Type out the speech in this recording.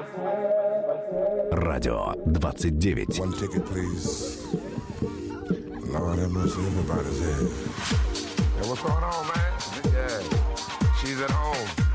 Радио 29. One ticket, please. Lord have mercy, everybody's here. Hey, what's going on, man? Yeah, she's at home.